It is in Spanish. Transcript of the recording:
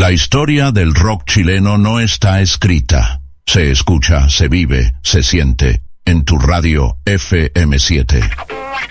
La historia del rock chileno no está escrita. Se escucha, se vive, se siente. En tu radio FM7.